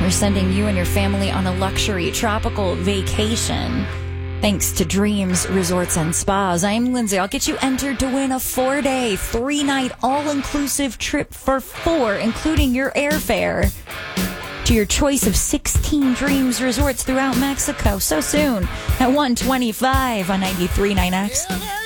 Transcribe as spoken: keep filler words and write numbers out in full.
We're sending you and your family on a luxury tropical vacation. Thanks to Dreams Resorts and Spas. I'm Lindsay. I'll get you entered to win a four-day, three-night, all-inclusive trip for four, including your airfare, to your choice of sixteen Dreams Resorts throughout Mexico. So soon at one twenty-five on ninety-three point nine X.